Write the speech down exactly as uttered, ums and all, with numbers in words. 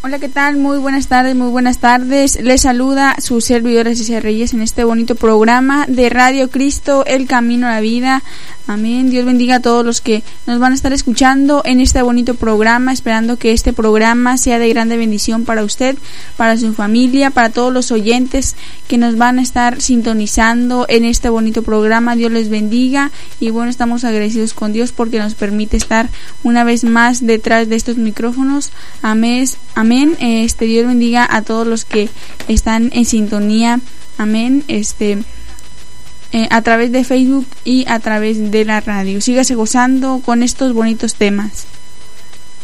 Hola, ¿qué tal? Muy buenas tardes, muy buenas tardes. Les saluda su servidora Cecilia Reyes en este bonito programa de Radio Cristo, El Camino a la Vida. Amén. Dios bendiga a todos los que nos van a estar escuchando en este bonito programa, esperando que este programa sea de grande bendición para usted, para su familia, para todos los oyentes que nos van a estar sintonizando en este bonito programa. Dios les bendiga y bueno, estamos agradecidos con Dios porque nos permite estar una vez más detrás de estos micrófonos. Amén. Amén. Este, Dios bendiga a todos los que están en sintonía. Amén. Este eh, a través de Facebook y a través de la radio. Sígase gozando con estos bonitos temas.